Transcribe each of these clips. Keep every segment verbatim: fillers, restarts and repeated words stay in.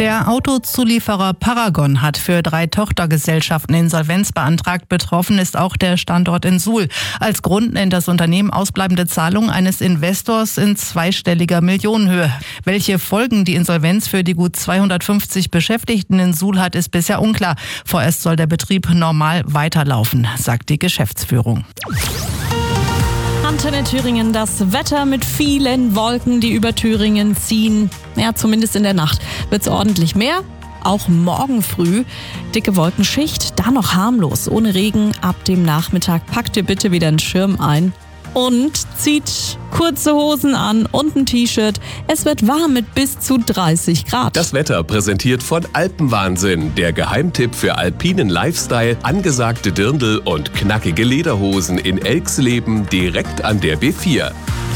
Der Autozulieferer Paragon hat für drei Tochtergesellschaften Insolvenz beantragt. Betroffen ist auch der Standort in Suhl. Als Grund nennt das Unternehmen ausbleibende Zahlungen eines Investors in zweistelliger Millionenhöhe. Welche Folgen die Insolvenz für die gut zweihundertfünfzig Beschäftigten in Suhl hat, ist bisher unklar. Vorerst soll der Betrieb normal weiterlaufen, sagt die Geschäftsführung. Antenne Thüringen, das Wetter mit vielen Wolken, die über Thüringen ziehen. Ja, zumindest in der Nacht wird es ordentlich mehr. Auch morgen früh dicke Wolkenschicht, da noch harmlos, ohne Regen. Ab dem Nachmittag packt ihr bitte wieder einen Schirm ein und zieht kurze Hosen an und ein T-Shirt. Es wird warm mit bis zu dreißig Grad. Das Wetter präsentiert von Alpenwahnsinn, der Geheimtipp für alpinen Lifestyle, angesagte Dirndl und knackige Lederhosen in Elxleben direkt an der B vier.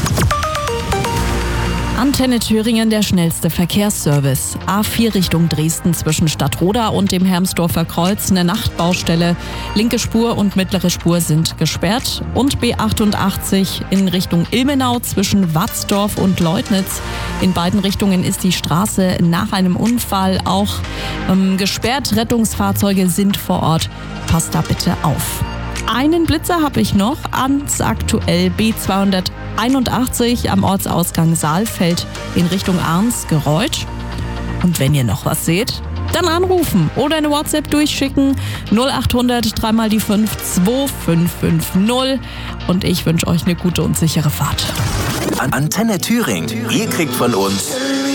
Antenne Thüringen, der schnellste Verkehrsservice. A vier Richtung Dresden zwischen Stadtroda und dem Hermsdorfer Kreuz. Eine Nachtbaustelle. Linke Spur und mittlere Spur sind gesperrt. Und B achtundachtzig in Richtung Ilmenau zwischen Watzdorf und Leutnitz. In beiden Richtungen ist die Straße nach einem Unfall auch ähm, gesperrt. Rettungsfahrzeuge sind vor Ort. Passt da bitte auf. Einen Blitzer habe ich noch, ans aktuell B zweihunderteinundachtzig am Ortsausgang Saalfeld in Richtung Arnsgereuth. Und wenn ihr noch was seht, dann anrufen oder eine WhatsApp durchschicken. null achthundert drei mal die fünf zwei fünf fünf null. Und ich wünsche euch eine gute und sichere Fahrt. Antenne Thüringen. Ihr kriegt von uns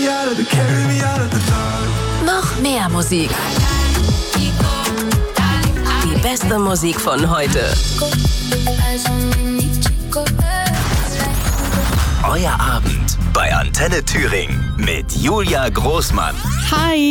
noch mehr Musik. Die beste Musik von heute. Euer Abend bei Antenne Thüringen mit Julia Großmann. Hi!